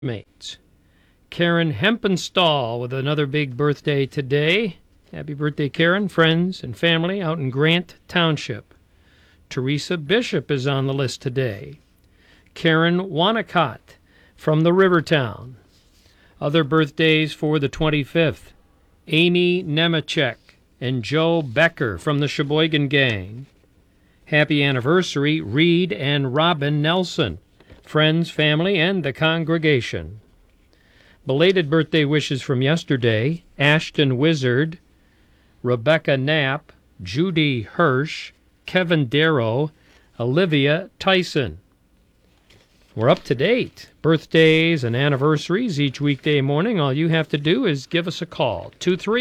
mates. Karen Hempenstall with another big birthday today. Happy birthday, Karen, friends and family out in Grant Township. Teresa Bishop is on the list today. Karen Wanacott from the Rivertown. Other birthdays for the 25th. Amy Nemechek and Joe Becker from the Sheboygan Gang. Happy anniversary, Reed and Robin Nelson, friends, family, and the congregation. Belated birthday wishes from yesterday, Ashton Wizard, Rebecca Knapp, Judy Hirsch, Kevin Darrow, Olivia Tyson. We're up to date. Birthdays and anniversaries each weekday morning. All you have to do is give us a call,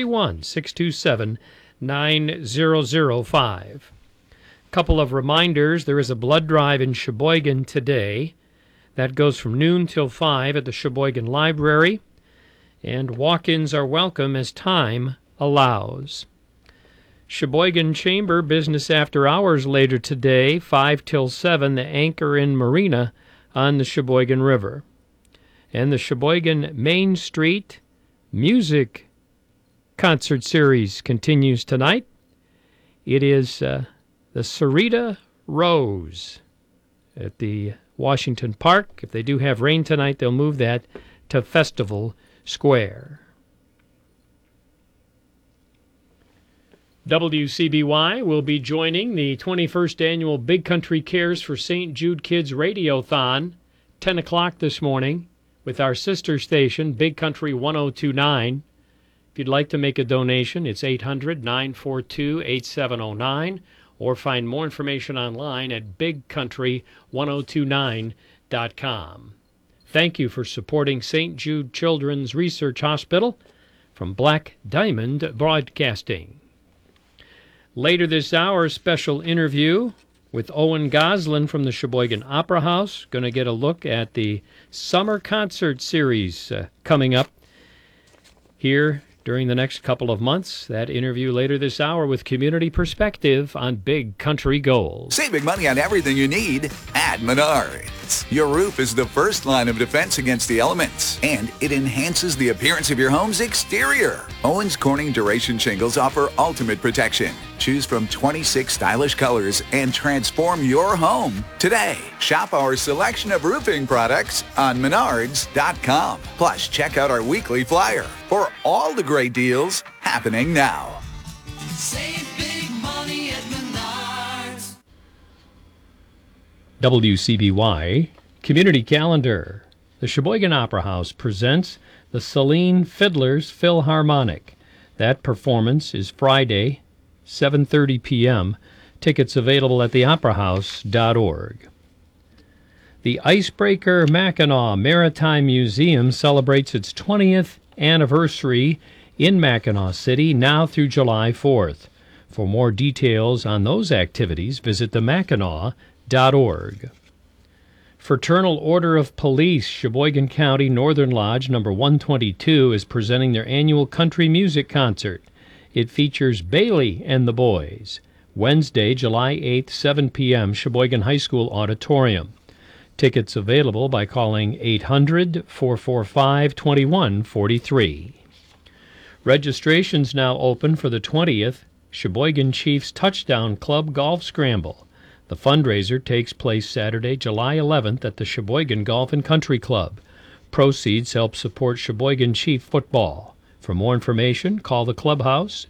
231-627-9005. Couple of reminders. There is a blood drive in Sheboygan today. That goes from noon till 5 at the Sheboygan Library, and walk-ins are welcome as time allows. Sheboygan Chamber business after hours later today, 5 till 7, the Anchor Inn Marina on the Sheboygan River. And the Sheboygan Main Street Music Concert Series continues tonight. It is the Sarita Rose at the Washington Park. If they do have rain tonight, they'll move that to Festival Square. WCBY will be joining the 21st Annual Big Country Cares for St. Jude Kids Radiothon, 10 o'clock this morning, with our sister station, Big Country 1029. If you'd like to make a donation, it's 800-942-8709, or find more information online at bigcountry1029.com. Thank you for supporting St. Jude Children's Research Hospital from Black Diamond Broadcasting. Later this hour, special interview with Owen Goslin from the Sheboygan Opera House. Going to get a look at the summer concert series coming up here during the next couple of months. That interview later this hour with Community Perspective on Big Country Gold. Saving money on everything you need at Menards. Your roof is the first line of defense against the elements, and it enhances the appearance of your home's exterior. Owens Corning Duration Shingles offer ultimate protection. Choose from 26 stylish colors and transform your home today. Shop our selection of roofing products on Menards.com. Plus, check out our weekly flyer for all the great deals happening now. Save big money at Menards. WCBY Community Calendar. The Sheboygan Opera House presents the Celine Fiddlers Philharmonic. That performance is Friday, 7:30 p.m. Tickets available at theoperahouse.org. The Icebreaker Mackinac Maritime Museum celebrates its 20th anniversary in Mackinac City now through July 4th. For more details on those activities, visit themackinac.org. Fraternal Order of Police, Sheboygan County Northern Lodge number 122 is presenting their annual country music concert. It features Bailey and the Boys. Wednesday, July 8th, 7 p.m., Sheboygan High School Auditorium. Tickets available by calling 800-445-2143. Registration's now open for the 20th Sheboygan Chiefs Touchdown Club Golf Scramble. The fundraiser takes place Saturday, July 11th at the Sheboygan Golf and Country Club. Proceeds help support Sheboygan Chief football. For more information, call the clubhouse,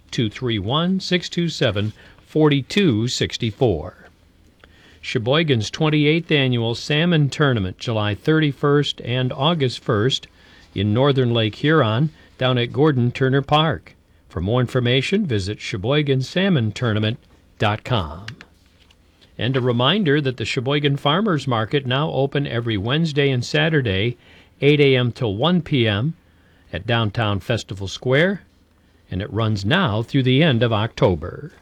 231-627-4264. Sheboygan's 28th Annual Salmon Tournament, July 31st and August 1st in northern Lake Huron, down at Gordon Turner Park. For more information, visit SheboyganSalmonTournament.com. And a reminder that the Sheboygan Farmers Market now open every Wednesday and Saturday, 8 a.m. till 1 p.m., at downtown Festival Square, and it runs now through the end of October.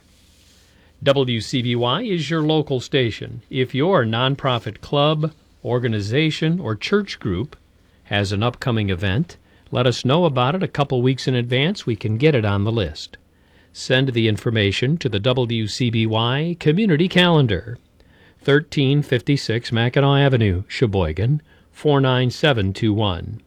WCBY is your local station. If your nonprofit club, organization, or church group has an upcoming event, let us know about it a couple weeks in advance. We can get it on the list. Send the information to the WCBY Community Calendar, 1356 Mackinac Avenue, Sheboygan, 49721.